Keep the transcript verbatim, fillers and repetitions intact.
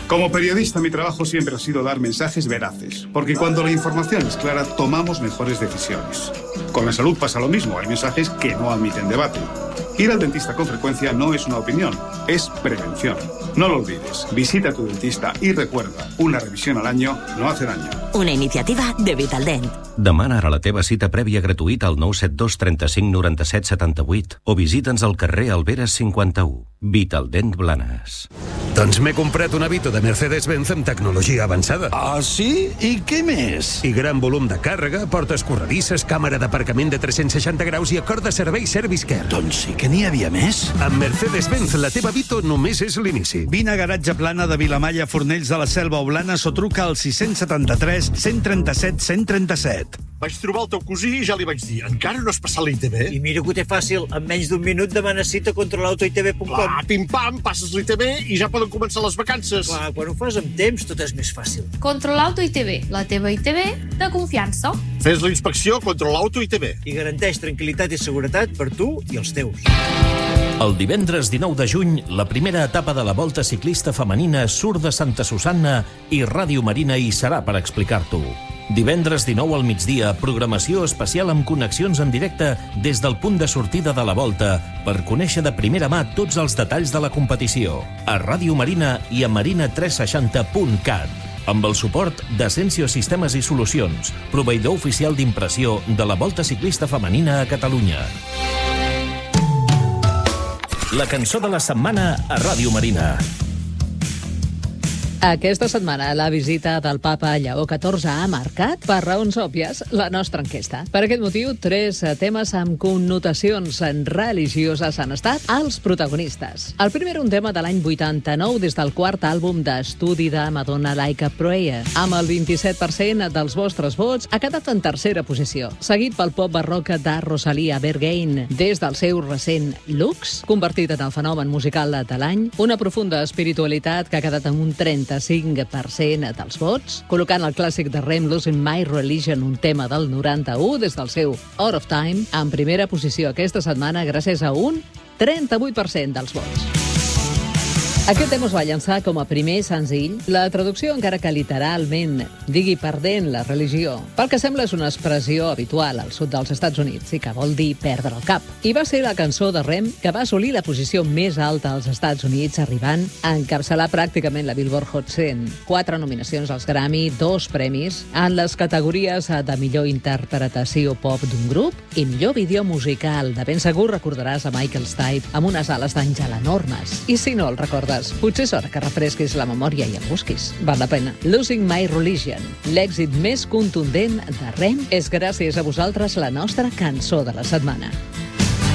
Como periodista, mi trabajo siempre ha sido dar mensajes veraces, porque cuando la información es clara, tomamos mejores decisiones. Con la salud pasa lo mismo, hay mensajes que no admiten debate. Ir al dentista con frecuencia no es una opinión, es prevención. No lo olvides, visita a tu dentista i recuerda, una revisión al año no hace daño. Una iniciativa de Vitaldent. Demana ara la teva cita prèvia gratuïta al nou set dos trenta-cinc noranta-set setanta-vuit o visita'ns al carrer Alberes cinquanta-u. Vitaldent Blanes. Doncs m'he comprat un Avito de Mercedes-Benz amb tecnologia avançada. Ah, sí? I què més? I gran volum de càrrega, portes corredisses, càmera d'aparcament de tres-cents seixanta graus i acord de servei Service Care. Doncs sí que n'hi havia més. Amb Mercedes-Benz, la teva Avito només és l'inici. Vine a Garatge Plana de Vilamalla, Fornells de la Selva o Blanes o truca al sis setanta-tres cent trenta-set cent trenta-set. Vaig trobar el teu cosí i ja li vaig dir, encara no has passat l'I T B? I mira que ho té fàcil, en menys d'un minut demana cita a controlauto i te ve punt com. Clar, pim-pam, passes l'I T B i ja poden començar les vacances. Clar, quan ho fas amb temps, tot és més fàcil. Controlauto I T B, la teva I T B de confiança. Fes la inspecció Controlauto I T B. I garanteix tranquil·litat i seguretat per tu i els teus. El divendres dinou de juny, la primera etapa de la Volta Ciclista Femenina surt de Santa Susanna i Ràdio Marina hi serà per explicar-t'ho. Divendres dinou al migdia, programació especial amb connexions en directe des del punt de sortida de la Volta per conèixer de primera mà tots els detalls de la competició. A Ràdio Marina i a marina tres seixanta punt cat. Amb el suport d'Ascensio Sistemes i Solucions, proveïdor oficial d'impressió de la Volta Ciclista Femenina a Catalunya. La cançó de la setmana a Ràdio Marina. Aquesta setmana la visita del papa Lleó catorze ha marcat, per raons òbvies, la nostra enquesta. Per aquest motiu, tres temes amb connotacions religioses han estat els protagonistes. El primer, un tema de l'any vuitanta-nou, des del quart àlbum d'estudi de Madonna, Like a Prayer. Amb el vint-i-set per cent dels vostres vots, ha quedat en tercera posició, seguit pel pop barroc de Rosalia Bergain, des del seu recent Lux, convertit en el fenomen musical de l'any, una profunda espiritualitat que ha quedat en un trenta-cinc per cent dels vots, col·locant el clàssic de Rem, Losing My Religion, un tema del noranta-u, des del seu Out of Time, en primera posició aquesta setmana gràcies a un trenta-vuit per cent dels vots. Aquest tema es va llançar com a primer senzill. La traducció, encara que literalment digui perdent la religió, pel que sembla és una expressió habitual al sud dels Estats Units i que vol dir perdre el cap. I va ser la cançó de Rem que va assolir la posició més alta als Estats Units, arribant a encapçalar pràcticament la Billboard Hot cent. Quatre nominacions als Grammy, dos premis en les categories de millor interpretació pop d'un grup i millor vídeo musical. De ben segur recordaràs a Michael Stipe amb unes ales d'àngel enormes. I si no el recordes, potser és hora que refresquis la memòria i el busquis. Val la pena. Losing My Religion, l'èxit més contundent de Rem, és gràcies a vosaltres la nostra cançó de la setmana.